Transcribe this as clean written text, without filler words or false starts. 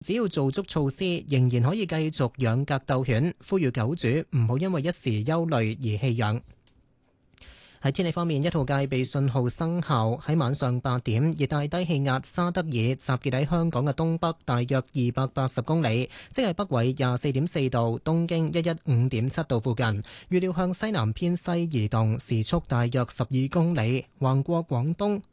只要做足措施，仍然可以繼續養格鬥犬。呼籲狗主唔好因為一時憂慮而棄養。喺天氣方面，一號戒備信號生效。喺晚上8點，熱帶低氣壓沙德爾集結喺香港嘅東北，大約280公里，即係北緯24.4度、東經115.7度附近。預料向西南偏西移動，時速大約12公里，橫過廣東